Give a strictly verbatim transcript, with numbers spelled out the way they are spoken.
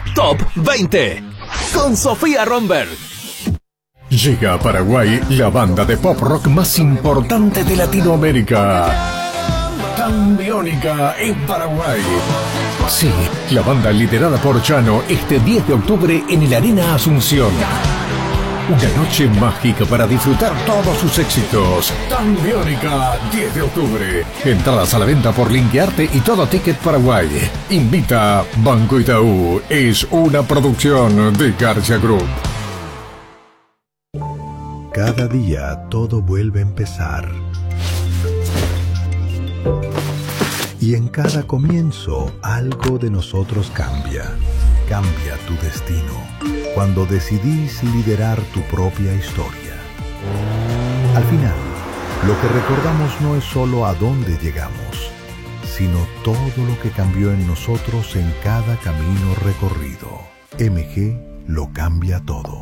Top veinte con Sofía Romberg. Llega a Paraguay la banda de pop rock más importante de Latinoamérica. Tambiónica en Paraguay. Sí, la banda liderada por Chano este diez de octubre en el Arena Asunción. Una noche mágica para disfrutar todos sus éxitos. Tambiónica, diez de octubre. Entradas a la venta por Linkearte y Todo Ticket Paraguay. Invita Banco Itaú. Es una producción de García Group. Cada día todo vuelve a empezar. Y en cada comienzo algo de nosotros cambia. Cambia tu destino cuando decidís liderar tu propia historia. Al final, lo que recordamos no es solo a dónde llegamos, sino todo lo que cambió en nosotros en cada camino recorrido. M G lo cambia todo.